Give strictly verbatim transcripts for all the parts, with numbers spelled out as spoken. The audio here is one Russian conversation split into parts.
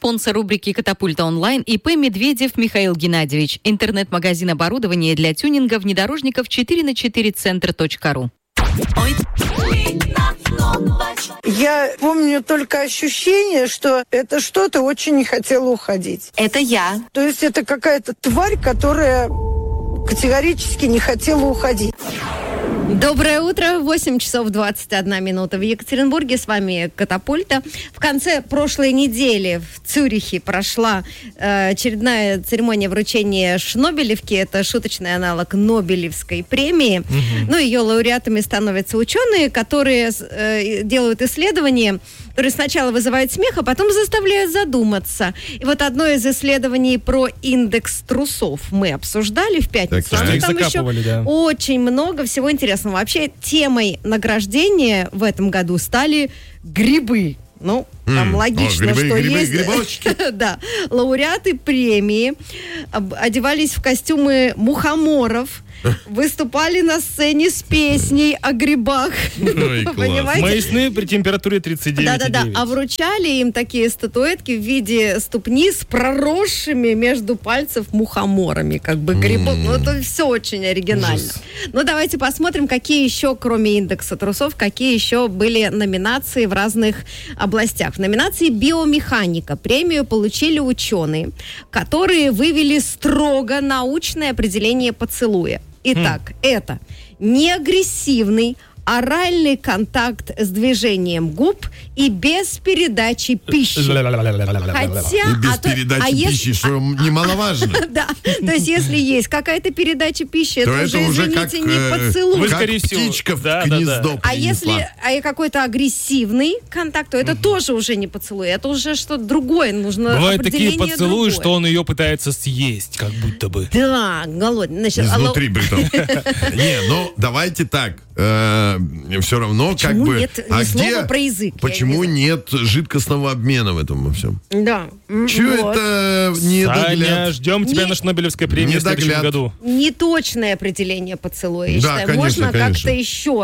Спонсор рубрики «Катапульта онлайн» ИП Медведев Михаил Геннадьевич. Интернет-магазин оборудования для тюнинга внедорожников четыре на четыре центр точка ру. Я помню только ощущение, что это что-то очень не хотело уходить. Это я. То есть это какая-то тварь, которая категорически не хотела уходить. Доброе утро, восемь часов двадцать одна минута в Екатеринбурге, с вами Катапульта. В конце прошлой недели в Цюрихе прошла э, очередная церемония вручения Шнобелевки, это шуточный аналог Нобелевской премии. Угу. Ну, ее лауреатами становятся ученые, которые э, делают исследования, которые сначала вызывают смех, а потом заставляют задуматься. И вот одно из исследований про индекс трусов мы обсуждали в пятницу. Так, а там еще да. очень много всего интересного. Вообще, темой награждения в этом году стали грибы. Ну, там mm. логично, О, грибы, что грибы, есть... грибочки. Да. Лауреаты премии одевались в костюмы мухоморов, выступали на сцене с песней о грибах. Ой, класс. Мои сны при температуре тридцать девять и девять. Да-да-да. А вручали им такие статуэтки в виде ступни с проросшими между пальцев мухоморами, как бы грибов. Mm. Ну, это все очень оригинально. Ужас. Ну, давайте посмотрим, какие еще, кроме индекса трусов, какие еще были номинации в разных областях. В номинации «Биомеханика» премию получили ученые, которые вывели строго научное определение поцелуя. Итак, mm. это неагрессивный оральный контакт с движением губ и без передачи пищи. Хотя... И без а то, передачи а пищи, если, что а, немаловажно. Да, то есть если есть какая-то передача пищи, это уже, извините, не поцелуй. Как птичка в гнездо. А если а какой-то агрессивный контакт, то это тоже уже не поцелуй, это уже что-то другое. Нужно бывают такие поцелуи, другое. Что он ее пытается съесть, как будто бы. Да, голодный. Изнутри притом. Не, ну давайте так. Все равно почему как бы... нет а ни где, слова про язык? почему не нет жидкостного обмена в этом во всем? Да. Чего вот. это не Саня, ждем тебя не, на Шнобелевской премии в следующем году. Неточное определение поцелуя, я да, считаю. Конечно, Можно конечно. как-то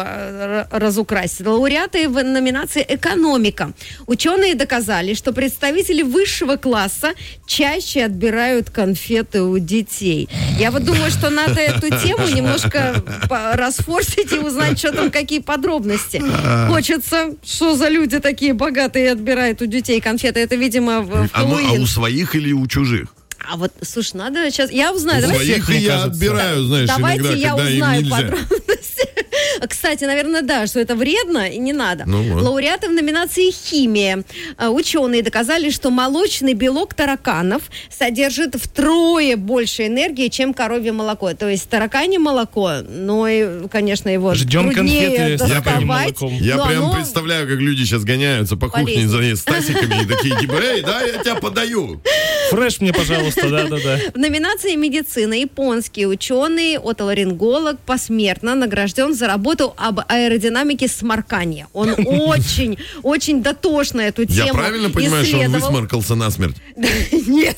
еще разукрасить. Лауреаты в номинации «Экономика». Ученые доказали, что представители высшего класса чаще отбирают конфеты у детей. Я вот думаю, что надо эту тему немножко расфорсить и узнать, что там, какие подробности. Хочется, что за люди такие богатые отбирают у детей конфеты. Это, видимо, в а, а у своих или у чужих? А вот, слушай, надо сейчас... Я узнаю. У Давайте... своих я отбираю, знаешь, Давайте иногда, я когда узнаю им нельзя. подробности. Кстати, наверное, да, что это вредно и не надо. Ну, вот. Лауреаты в номинации «Химия». Ученые доказали, что молочный белок тараканов содержит втрое больше энергии, чем коровье молоко. То есть тараканье молоко, но, и, конечно, его ждем труднее доставать. Я, я прям оно... представляю, как люди сейчас гоняются по кухне за стасиками и такие, типа, эй, да, я тебя подаю. Фреш мне, пожалуйста, да-да-да. В номинации «Медицина» японские ученые, отоларинголог, посмертно награжден за работу об аэродинамике сморкания. Он очень, очень дотошно эту тему Я правильно понимаю, что он высморкался насмерть? Нет,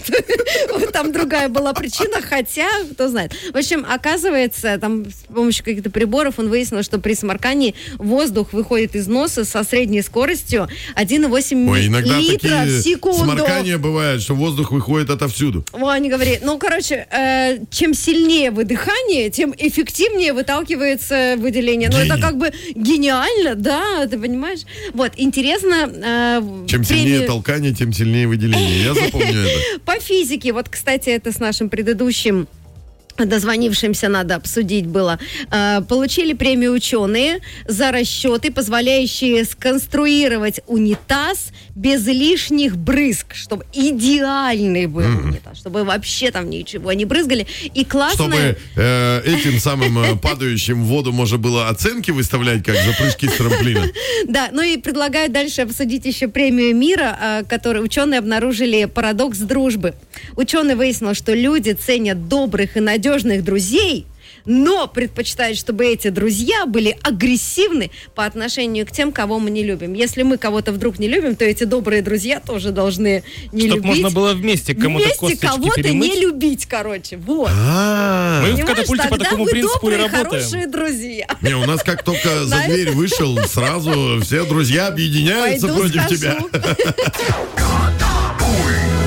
там другая была причина, хотя, кто знает. В общем, оказывается, там с помощью каких-то приборов он выяснил, что при сморкании воздух выходит из носа со средней скоростью один и восемь Ой, иногда литра в секунду. Сморкание бывает, что воздух выходит отовсюду. О, не говори. Ну, короче, э, чем сильнее выдыхание, тем эффективнее выталкивается выделение. Ну, это как бы гениально, да, ты понимаешь? Вот, интересно... Э, чем премию... сильнее толкание, тем сильнее выделение. Я запомню это. По физике, вот, кстати, это с нашим предыдущим дозвонившимся надо обсудить было. Э, получили премию ученые за расчеты, позволяющие сконструировать унитаз без лишних брызг, чтобы идеальный был mm-hmm. унитаз, чтобы вообще там ничего не брызгали. И классное... Чтобы э, этим самым э, падающим в воду можно было оценки выставлять, как за прыжки с трамплина. Да, ну и предлагаю дальше обсудить еще премию мира, которую ученые обнаружили парадокс дружбы. Ученый выяснил, что люди ценят добрых и надежных друзей, но предпочитают, чтобы эти друзья были агрессивны по отношению к тем, кого мы не любим. Если мы кого-то вдруг не любим, то эти добрые друзья тоже должны не Чтоб любить. можно было вместе кому-то вместе косточки кого-то перемыть. не любить, короче. Вот. А-а-а. Мы в «Катапульте» по такому принципу и работаем. Хорошие друзья. Не, у нас как только за дверь вышел, сразу все друзья объединяются против тебя.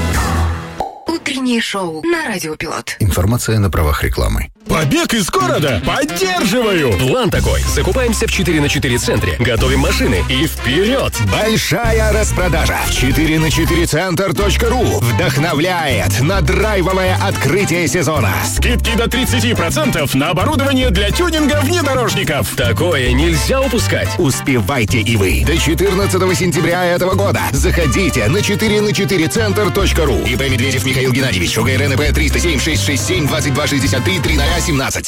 Утреннее шоу на Радио Пилот. Информация на правах рекламы. Побег из города? Поддерживаю! План такой. Закупаемся в четыре на четыре центре, готовим машины и вперед! Большая распродажа в четыре на четыре центр точка ру вдохновляет на драйвовое открытие сезона. Скидки до тридцать процентов на оборудование для тюнинга внедорожников. Такое нельзя упускать. Успевайте и вы. До четырнадцатого сентября этого года заходите на четыре на четыре центр точка ру. ИП Медведев Михаил Геннадьевич. УГРНП триста семь шестьсот шестьдесят семь двадцать два шестьдесят три тридцать семнадцать.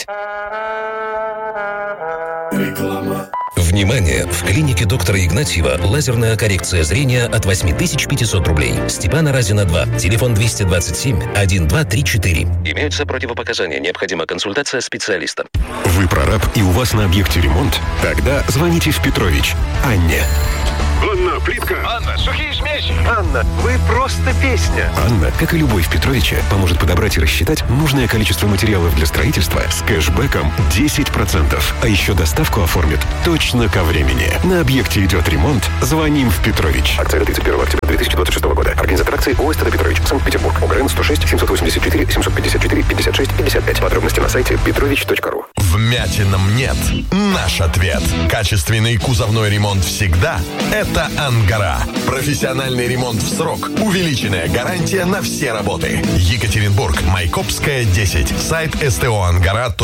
Реклама. Внимание! В клинике доктора Игнатьева лазерная коррекция зрения от восемь тысяч пятьсот рублей. Степана Разина два. Телефон двести двадцать семь один два три четыре. Имеются противопоказания. Необходима консультация специалиста. Вы прораб и у вас на объекте ремонт? Тогда звоните в Петрович Анне. Анна, плитка. Анна, сухие смеси. Анна, вы просто песня. Анна, как и любой в Петровиче, поможет подобрать и рассчитать нужное количество материалов для строительства с кэшбэком десять процентов. А еще доставку оформит точно ко времени. На объекте идет ремонт. Звоним в Петрович. Акция до тридцать первого октября две тысячи двадцать шестого года. Организатор акции ООО «СТД Петрович», Санкт-Петербург. ОГРН сто шесть семьсот восемьдесят четыре семьсот пятьдесят четыре пятьдесят шесть пятьдесят пять. Подробности на сайте петрович точка ру. Вмятинам нет. Наш ответ. Качественный кузовной ремонт всегда – это Ангара. Профессиональный ремонт в срок. Увеличенная гарантия на все работы. Екатеринбург. Майкопская, десять. Сайт эс тэ о ангара точка ру.